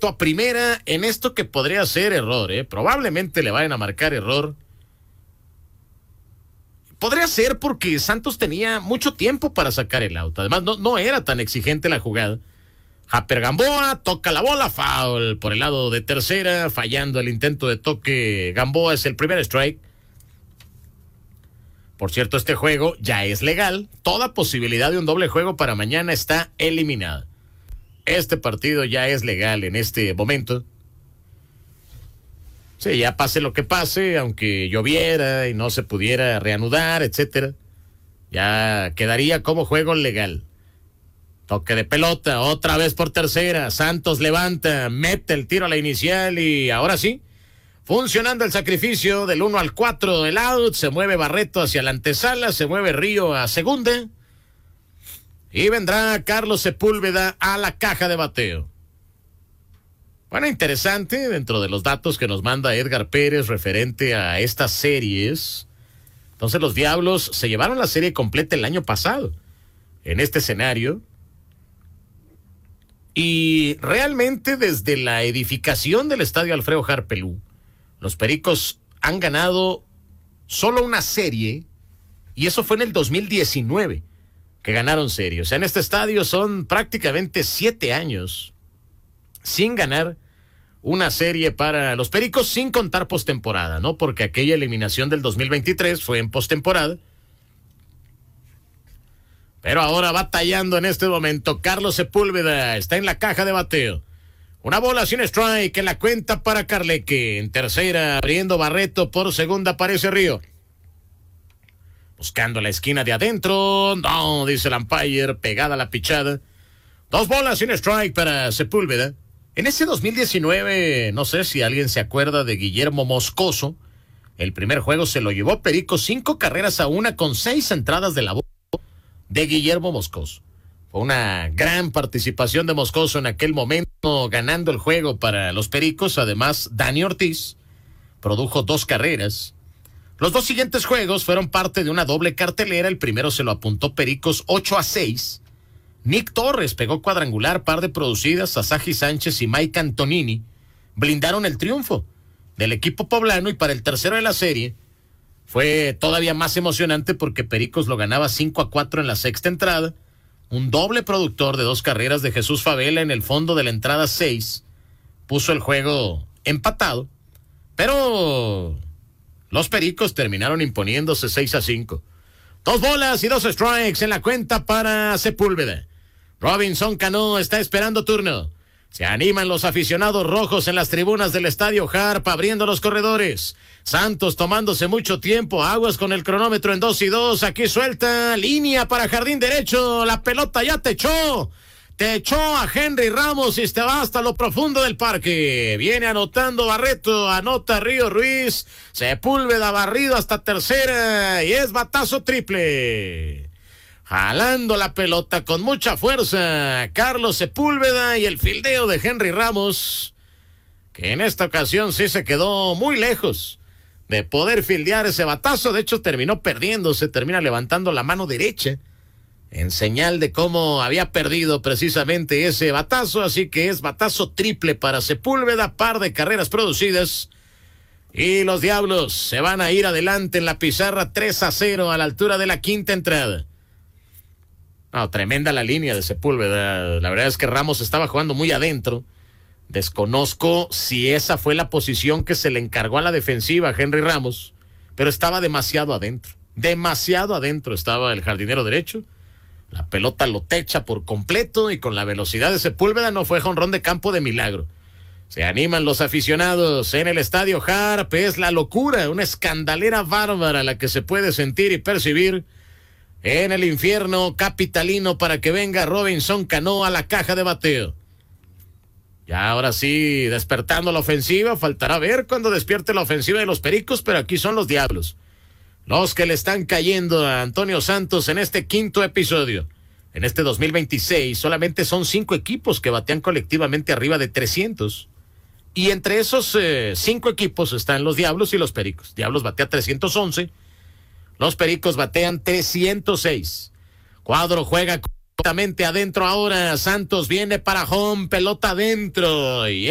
Barreto a primera en esto que podría ser error, probablemente le vayan a marcar error. Podría ser porque Santos tenía mucho tiempo para sacar el out. Además, no era tan exigente la jugada. Japper Gamboa toca la bola, foul por el lado de tercera, fallando el intento de toque. Gamboa es el primer strike. Por cierto, este juego ya es legal. Toda posibilidad de un doble juego para mañana está eliminada. Este partido ya es legal en este momento. Sí, ya pase lo que pase, aunque lloviera y no se pudiera reanudar, etcétera, ya quedaría como juego legal. Toque de pelota, otra vez por tercera. Santos levanta, mete el tiro a la inicial y ahora sí, funcionando el sacrificio del 1 al 4 del out, se mueve Barreto hacia la antesala, se mueve Río a segunda y vendrá Carlos Sepúlveda a la caja de bateo. Bueno, interesante dentro de los datos que nos manda Edgar Pérez referente a estas series. Entonces los Diablos se llevaron la serie completa el año pasado en este escenario. Y realmente desde la edificación del estadio Alfredo Harpelú, los Pericos han ganado solo una serie, y eso fue en el 2019 que ganaron serie. O sea, en este estadio son prácticamente 7 años sin ganar una serie para los Pericos, sin contar postemporada, ¿no? Porque aquella eliminación del 2023 fue en postemporada. Pero ahora batallando en este momento, Carlos Sepúlveda está en la caja de bateo. Una bola sin strike en la cuenta para Carleque. En tercera, abriendo Barreto, por segunda aparece Río. Buscando la esquina de adentro. No, dice el umpire, pegada la pichada. 2 bolas sin strike para Sepúlveda. En ese 2019, no sé si alguien se acuerda de Guillermo Moscoso. El primer juego se lo llevó Perico 5-1 con 6 entradas de la bola de Guillermo Moscoso. Fue una gran participación de Moscoso en aquel momento, ganando el juego para los Pericos. Además, Dani Ortiz produjo 2 carreras. Los 2 siguientes juegos fueron parte de una doble cartelera. El primero se lo apuntó Pericos 8-6. Nick Torres pegó cuadrangular, par de producidas. Sasaki Sánchez y Mike Antonini blindaron el triunfo del equipo poblano. Y para el tercero de la serie fue todavía más emocionante porque Pericos lo ganaba 5-4 en la sexta entrada. Un doble productor de 2 carreras de Jesús Favela en el fondo de la entrada 6 puso el juego empatado, pero los Pericos terminaron imponiéndose 6-5. 2 bolas y 2 strikes en la cuenta para Sepúlveda. Robinson Cano está esperando turno. Se animan los aficionados rojos en las tribunas del Estadio Harp, abriendo los corredores. Santos tomándose mucho tiempo, aguas con el cronómetro en 2-2. Aquí suelta, línea para jardín derecho. La pelota ya te echó a Henry Ramos y se va hasta lo profundo del parque. Viene anotando Barreto, anota Río Ruiz. Sepúlveda barrido hasta tercera y es batazo triple. Jalando la pelota con mucha fuerza Carlos Sepúlveda y el fildeo de Henry Ramos, que en esta ocasión sí se quedó muy lejos de poder fildear ese batazo. De hecho, terminó perdiéndose, termina levantando la mano derecha en señal de cómo había perdido precisamente ese batazo. Así que es batazo triple para Sepúlveda, par de carreras producidas. Y los Diablos se van a ir adelante en la pizarra 3-0 a la altura de la quinta entrada. No, tremenda la línea de Sepúlveda. La verdad es que Ramos estaba jugando muy adentro. Desconozco si esa fue la posición que se le encargó a la defensiva a Henry Ramos, pero estaba demasiado adentro. Demasiado adentro estaba el jardinero derecho. La pelota lo techa por completo y con la velocidad de Sepúlveda no fue jonrón de campo de milagro. Se animan los aficionados en el Estadio Harp. Es la locura, una escandalera bárbara la que se puede sentir y percibir en el infierno capitalino para que venga Robinson Cano a la caja de bateo. Ya ahora sí, despertando la ofensiva. Faltará ver cuando despierte la ofensiva de los Pericos, pero aquí son los Diablos los que le están cayendo a Antonio Santos en este quinto episodio. En este 2026 solamente son 5 equipos que batean colectivamente arriba de 300. Y entre esos 5 equipos están los Diablos y los Pericos. Diablos batea 311. Los Pericos batean 306. Cuadro juega completamente adentro ahora. Santos viene para home, pelota adentro. Y